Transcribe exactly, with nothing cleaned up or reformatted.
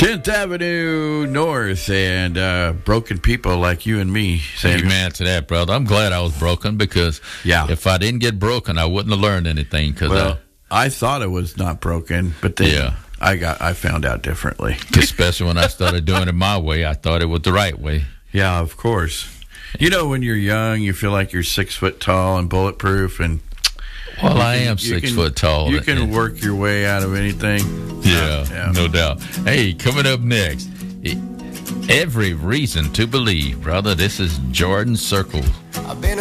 tenth Avenue North and uh, broken people like you and me. Samuel. Amen to that, brother. I'm glad I was broken because yeah. if I didn't get broken, I wouldn't have learned anything. Cause well, I, I thought it was not broken, but then yeah. I got I found out differently. Especially when I started doing it my way, I thought it was the right way. Yeah, of course. You know, when you're young, you feel like you're six foot tall and bulletproof, and well, I can, am six can, foot tall. You can work your way out of anything. Yeah, uh, yeah, no doubt. Hey, coming up next, every reason to believe, brother. This is Jordan Circle. I've been